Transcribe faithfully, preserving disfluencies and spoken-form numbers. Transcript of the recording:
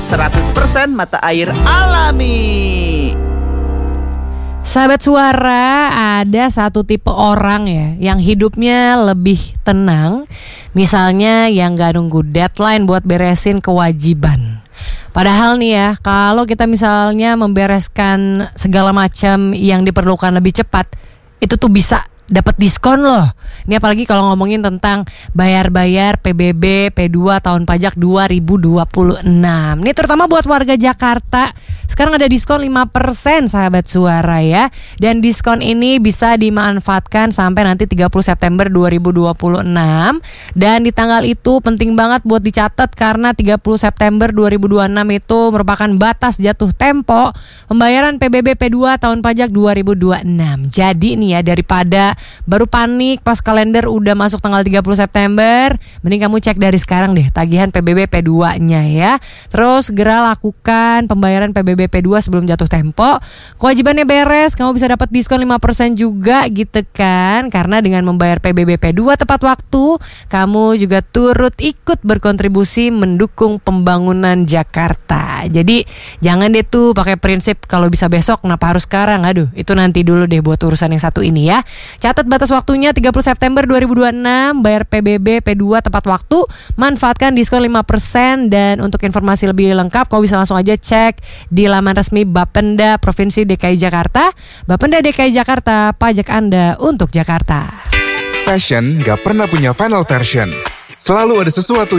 seratus persen mata air alami. Sahabat Suara, ada satu tipe orang ya yang hidupnya lebih tenang. Misalnya yang gak nunggu deadline buat beresin kewajiban. Padahal nih ya, kalau kita misalnya membereskan segala macam yang diperlukan lebih cepat, itu tuh bisa dapat diskon loh. Ini apalagi kalau ngomongin tentang bayar-bayar P B B P dua tahun pajak dua ribu dua puluh enam. Ini terutama buat warga Jakarta. Sekarang ada diskon lima persen sahabat Suara ya. Dan diskon ini bisa dimanfaatkan sampai nanti tiga puluh September dua ribu dua puluh enam. Dan di tanggal itu penting banget buat dicatat karena tiga puluh September dua ribu dua puluh enam itu merupakan batas jatuh tempo pembayaran P B B P dua tahun pajak dua ribu dua puluh enam. Jadi nih ya, daripada baru panik pas kalender udah masuk tanggal tiga puluh September, mending kamu cek dari sekarang deh tagihan P B B P dua-nya ya. Terus segera lakukan pembayaran P B B P dua sebelum jatuh tempo. Kewajibannya beres, kamu bisa dapat diskon lima persen juga gitu kan. Karena dengan membayar P B B P dua tepat waktu, kamu juga turut ikut berkontribusi mendukung pembangunan Jakarta. Jadi jangan deh tuh pakai prinsip kalau bisa besok kenapa harus sekarang. Aduh, itu nanti dulu deh buat urusan yang satu ini ya. Catat batas waktunya tiga puluh September dua ribu dua puluh enam, bayar P B B P dua tepat waktu, manfaatkan diskon lima persen. Dan untuk informasi lebih lengkap kau bisa langsung aja cek di laman resmi Bapenda Provinsi D K I Jakarta. Bapenda D K I Jakarta, pajak Anda untuk Jakarta. Fashion gak pernah punya final version. Selalu ada sesuatu